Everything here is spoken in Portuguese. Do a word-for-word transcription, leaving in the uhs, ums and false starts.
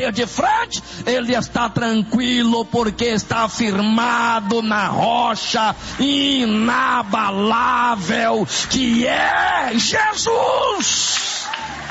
bater de frente, ele está tranquilo, porque está firmado na rocha inabalável, que é Jesus.